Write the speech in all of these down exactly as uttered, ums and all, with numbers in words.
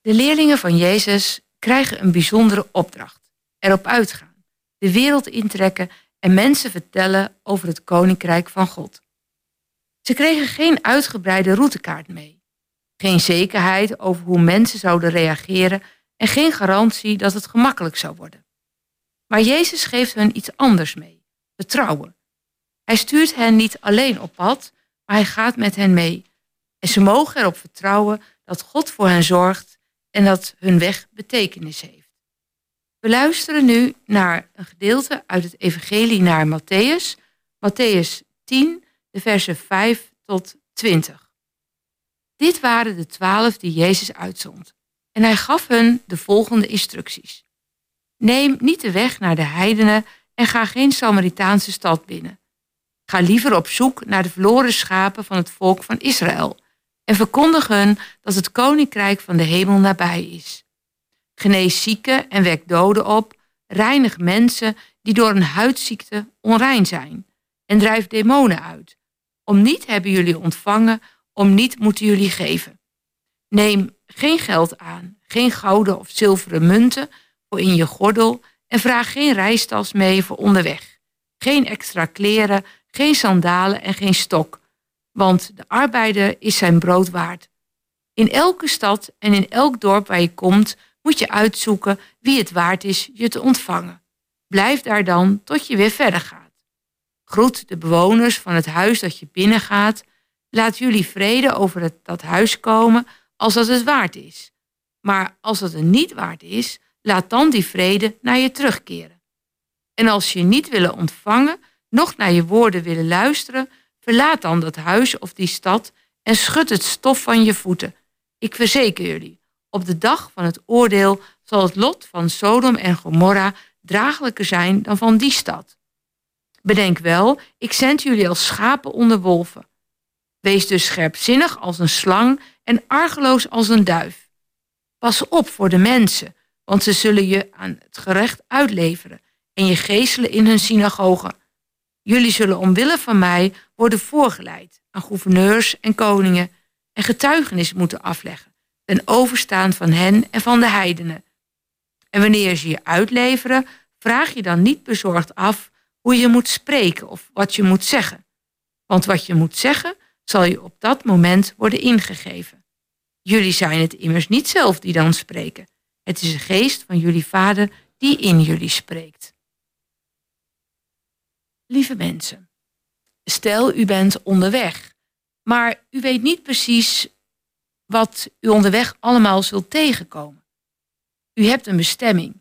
De leerlingen van Jezus krijgen een bijzondere opdracht. Erop uitgaan, de wereld intrekken en mensen vertellen over het koninkrijk van God. Ze kregen geen uitgebreide routekaart mee. Geen zekerheid over hoe mensen zouden reageren en geen garantie dat het gemakkelijk zou worden. Maar Jezus geeft hen iets anders mee, vertrouwen. Hij stuurt hen niet alleen op pad, maar hij gaat met hen mee. En ze mogen erop vertrouwen dat God voor hen zorgt en dat hun weg betekenis heeft. We luisteren nu naar een gedeelte uit het evangelie naar Mattheüs. Mattheüs tien, de versen vijf tot twintig. Dit waren de twaalf die Jezus uitzond. En hij gaf hun de volgende instructies. Neem niet de weg naar de heidenen en ga geen Samaritaanse stad binnen. Ga liever op zoek naar de verloren schapen van het volk van Israël en verkondig hun dat het koninkrijk van de hemel nabij is. Genees zieken en wek doden op, reinig mensen die door een huidziekte onrein zijn en drijf demonen uit. Om niet hebben jullie ontvangen, om niet moeten jullie geven. Neem geen geld aan, geen gouden of zilveren munten voor in je gordel en vraag geen reistas mee voor onderweg. Geen extra kleren, geen sandalen en geen stok, want de arbeider is zijn brood waard. In elke stad en in elk dorp waar je komt, moet je uitzoeken wie het waard is je te ontvangen. Blijf daar dan tot je weer verder gaat. Groet de bewoners van het huis dat je binnengaat. Laat jullie vrede over het, dat huis komen als dat het waard is. Maar als dat het niet waard is, laat dan die vrede naar je terugkeren. En als je niet willen ontvangen, noch naar je woorden willen luisteren, verlaat dan dat huis of die stad en schud het stof van je voeten. Ik verzeker jullie, op de dag van het oordeel zal het lot van Sodom en Gomorra draaglijker zijn dan van die stad. Bedenk wel, ik zend jullie als schapen onder wolven. Wees dus scherpzinnig als een slang en argeloos als een duif. Pas op voor de mensen, want ze zullen je aan het gerecht uitleveren en je geeselen in hun synagogen. Jullie zullen omwille van mij worden voorgeleid aan gouverneurs en koningen en getuigenis moeten afleggen ten overstaan van hen en van de heidenen. En wanneer ze je uitleveren, vraag je dan niet bezorgd af hoe je moet spreken of wat je moet zeggen. Want wat je moet zeggen, zal je op dat moment worden ingegeven. Jullie zijn het immers niet zelf die dan spreken. Het is de geest van jullie Vader die in jullie spreekt. Lieve mensen, stel u bent onderweg, maar u weet niet precies wat u onderweg allemaal zult tegenkomen. U hebt een bestemming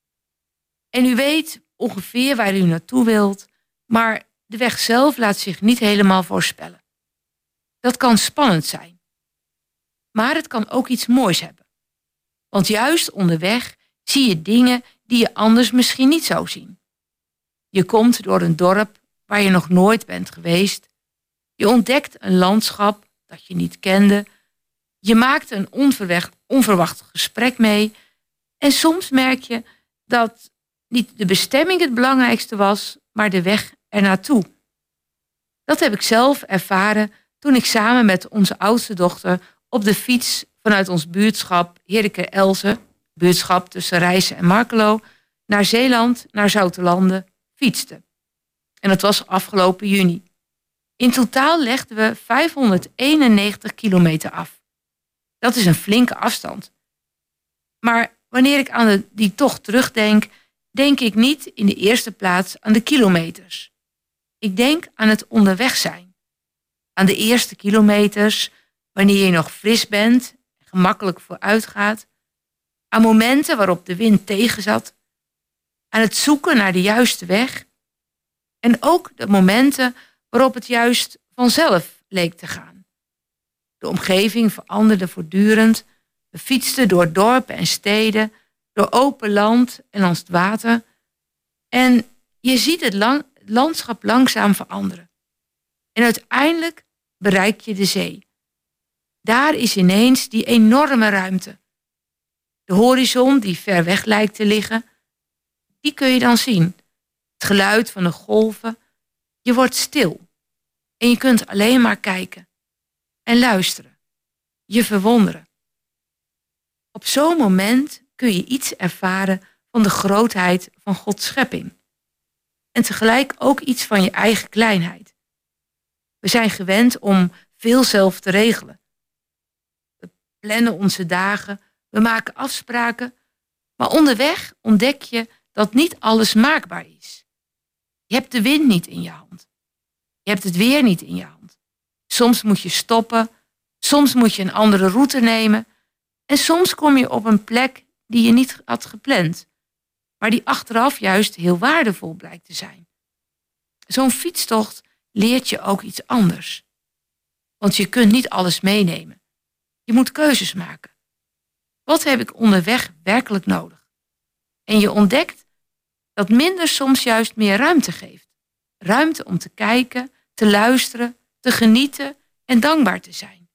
en u weet ongeveer waar u naartoe wilt, maar de weg zelf laat zich niet helemaal voorspellen. Dat kan spannend zijn, maar het kan ook iets moois hebben. Want juist onderweg zie je dingen die je anders misschien niet zou zien. Je komt door een dorp waar je nog nooit bent geweest. Je ontdekt een landschap dat je niet kende. Je maakt een onverwacht, onverwacht gesprek mee. En soms merk je dat niet de bestemming het belangrijkste was, maar de weg ernaartoe. Dat heb ik zelf ervaren toen ik samen met onze oudste dochter op de fiets vanuit ons buurtschap Heerdeker-Elze, buurtschap tussen Rijssen en Markelo, naar Zeeland, naar Zoutelanden, fietste. En dat was afgelopen juni. In totaal legden we vijfhonderdeenennegentig kilometer af. Dat is een flinke afstand. Maar wanneer ik aan de, die tocht terugdenk, denk ik niet in de eerste plaats aan de kilometers. Ik denk aan het onderweg zijn. Aan de eerste kilometers, wanneer je nog fris bent, gemakkelijk vooruit gaat. Aan momenten waarop de wind tegenzat. Aan het zoeken naar de juiste weg. En ook de momenten waarop het juist vanzelf leek te gaan. De omgeving veranderde voortdurend. We fietsten door dorpen en steden, door open land en langs het water. En je ziet het lang, landschap langzaam veranderen. En uiteindelijk bereik je de zee. Daar is ineens die enorme ruimte. De horizon die ver weg lijkt te liggen, die kun je dan zien. Het geluid van de golven. Je wordt stil. En je kunt alleen maar kijken. En luisteren. Je verwonderen. Op zo'n moment kun je iets ervaren van de grootheid van Gods schepping. En tegelijk ook iets van je eigen kleinheid. We zijn gewend om veel zelf te regelen. We plannen onze dagen, we maken afspraken, maar onderweg ontdek je dat niet alles maakbaar is. Je hebt de wind niet in je hand. Je hebt het weer niet in je hand. Soms moet je stoppen, soms moet je een andere route nemen en soms kom je op een plek die je niet had gepland, maar die achteraf juist heel waardevol blijkt te zijn. Zo'n fietstocht leert je ook iets anders. Want je kunt niet alles meenemen. Je moet keuzes maken. Wat heb ik onderweg werkelijk nodig? En je ontdekt dat minder soms juist meer ruimte geeft. Ruimte om te kijken, te luisteren, te genieten en dankbaar te zijn.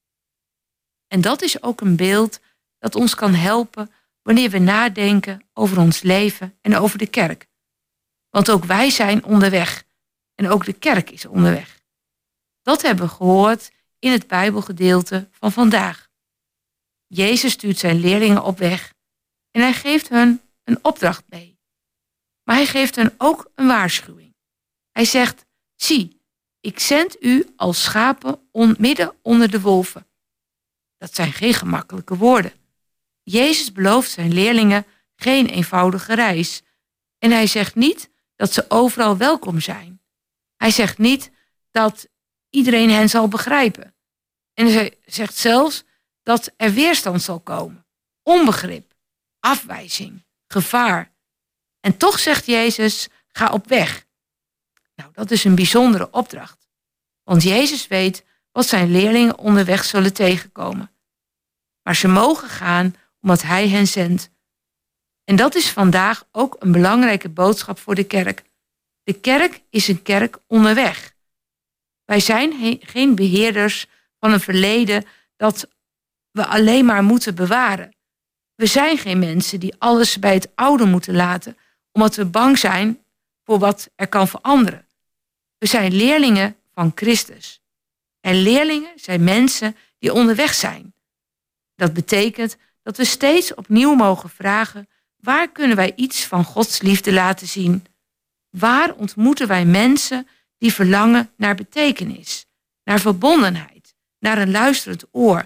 En dat is ook een beeld dat ons kan helpen wanneer we nadenken over ons leven en over de kerk. Want ook wij zijn onderweg en ook de kerk is onderweg. Dat hebben we gehoord in het Bijbelgedeelte van vandaag. Jezus stuurt zijn leerlingen op weg en hij geeft hun een opdracht mee. Maar hij geeft hen ook een waarschuwing. Hij zegt, zie, ik zend u als schapen on, midden onder de wolven. Dat zijn geen gemakkelijke woorden. Jezus belooft zijn leerlingen geen eenvoudige reis. En hij zegt niet dat ze overal welkom zijn. Hij zegt niet dat iedereen hen zal begrijpen. En hij zegt zelfs dat er weerstand zal komen. Onbegrip, afwijzing, gevaar. En toch zegt Jezus, ga op weg. Nou, dat is een bijzondere opdracht. Want Jezus weet wat zijn leerlingen onderweg zullen tegenkomen. Maar ze mogen gaan omdat hij hen zendt. En dat is vandaag ook een belangrijke boodschap voor de kerk. De kerk is een kerk onderweg. Wij zijn he- geen beheerders van een verleden dat we alleen maar moeten bewaren. We zijn geen mensen die alles bij het oude moeten laten, omdat we bang zijn voor wat er kan veranderen. We zijn leerlingen van Christus. En leerlingen zijn mensen die onderweg zijn. Dat betekent dat we steeds opnieuw mogen vragen, waar kunnen wij iets van Gods liefde laten zien? Waar ontmoeten wij mensen die verlangen naar betekenis, naar verbondenheid, naar een luisterend oor?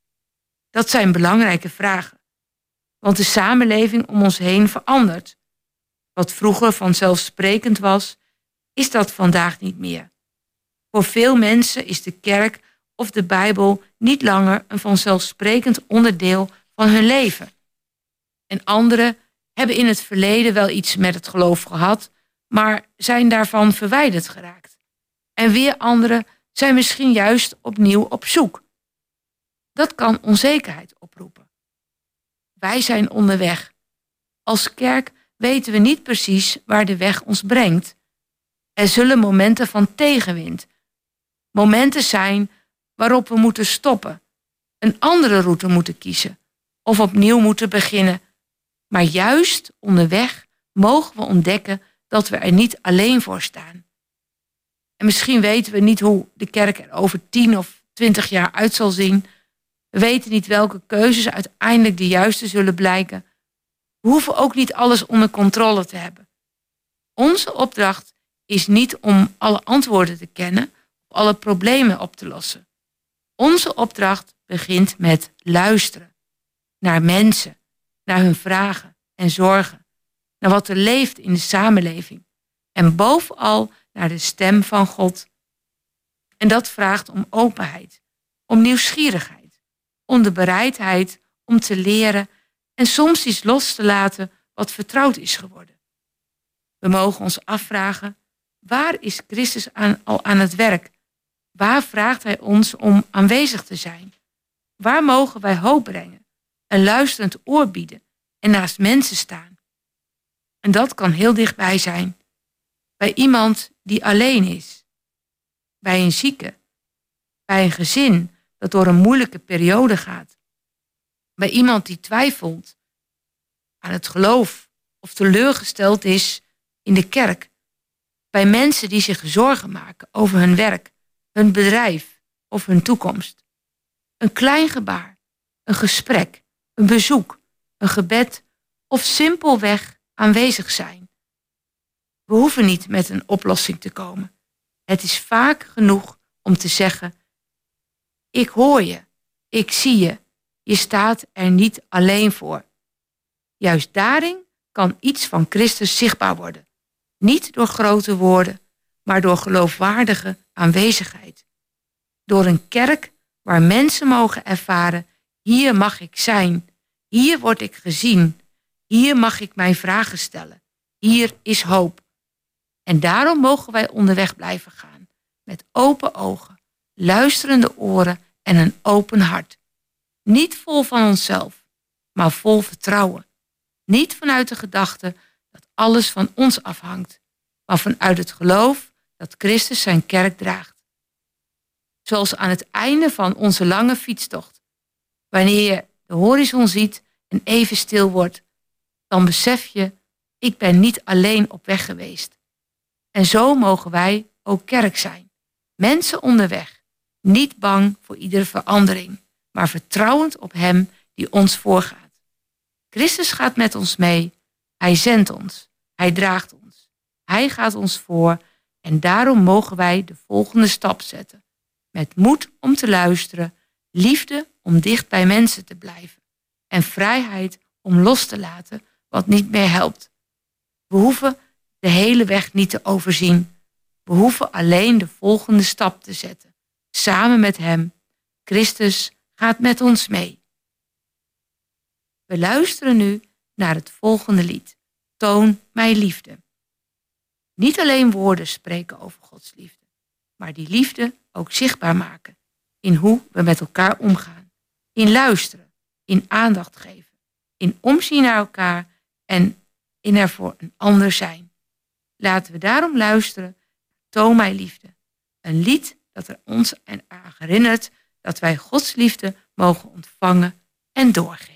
Dat zijn belangrijke vragen. Want de samenleving om ons heen verandert. Wat vroeger vanzelfsprekend was, is dat vandaag niet meer. Voor veel mensen is de kerk of de Bijbel niet langer een vanzelfsprekend onderdeel van hun leven. En anderen hebben in het verleden wel iets met het geloof gehad, maar zijn daarvan verwijderd geraakt. En weer anderen zijn misschien juist opnieuw op zoek. Dat kan onzekerheid oproepen. Wij zijn onderweg. Als kerk weten we niet precies waar de weg ons brengt. Er zullen momenten van tegenwind. Momenten zijn waarop we moeten stoppen, een andere route moeten kiezen of opnieuw moeten beginnen. Maar juist onderweg mogen we ontdekken dat we er niet alleen voor staan. En misschien weten we niet hoe de kerk er over tien of twintig jaar uit zal zien. We weten niet welke keuzes uiteindelijk de juiste zullen blijken. We hoeven ook niet alles onder controle te hebben. Onze opdracht is niet om alle antwoorden te kennen of alle problemen op te lossen. Onze opdracht begint met luisteren naar mensen, naar hun vragen en zorgen, naar wat er leeft in de samenleving en bovenal naar de stem van God. En dat vraagt om openheid, om nieuwsgierigheid, om de bereidheid om te leren en soms iets los te laten wat vertrouwd is geworden. We mogen ons afvragen, waar is Christus aan, al aan het werk? Waar vraagt hij ons om aanwezig te zijn? Waar mogen wij hoop brengen, een luisterend oor bieden en naast mensen staan? En dat kan heel dichtbij zijn. Bij iemand die alleen is. Bij een zieke. Bij een gezin dat door een moeilijke periode gaat. Bij iemand die twijfelt aan het geloof of teleurgesteld is in de kerk. Bij mensen die zich zorgen maken over hun werk, hun bedrijf of hun toekomst. Een klein gebaar, een gesprek, een bezoek, een gebed of simpelweg aanwezig zijn. We hoeven niet met een oplossing te komen. Het is vaak genoeg om te zeggen: ik hoor je, ik zie je, je staat er niet alleen voor. Juist daarin kan iets van Christus zichtbaar worden. Niet door grote woorden, maar door geloofwaardige aanwezigheid. Door een kerk waar mensen mogen ervaren: hier mag ik zijn, hier word ik gezien, hier mag ik mijn vragen stellen, hier is hoop. En daarom mogen wij onderweg blijven gaan, met open ogen, luisterende oren en een open hart. Niet vol van onszelf, maar vol vertrouwen. Niet vanuit de gedachte dat alles van ons afhangt, maar vanuit het geloof dat Christus zijn kerk draagt. Zoals aan het einde van onze lange fietstocht. Wanneer je de horizon ziet en even stil wordt, dan besef je: ik ben niet alleen op weg geweest. En zo mogen wij ook kerk zijn. Mensen onderweg, niet bang voor iedere verandering, maar vertrouwend op Hem die ons voorgaat. Christus gaat met ons mee. Hij zendt ons. Hij draagt ons. Hij gaat ons voor. En daarom mogen wij de volgende stap zetten. Met moed om te luisteren, liefde om dicht bij mensen te blijven en vrijheid om los te laten wat niet meer helpt. We hoeven de hele weg niet te overzien. We hoeven alleen de volgende stap te zetten. Samen met Hem. Christus gaat met ons mee. We luisteren nu naar het volgende lied. Toon mij liefde. Niet alleen woorden spreken over Gods liefde, maar die liefde ook zichtbaar maken. In hoe we met elkaar omgaan. In luisteren. In aandacht geven. In omzien naar elkaar en in er voor een ander zijn. Laten we daarom luisteren. Toon mij liefde. Een lied dat er ons aan herinnert dat wij Gods liefde mogen ontvangen en doorgeven.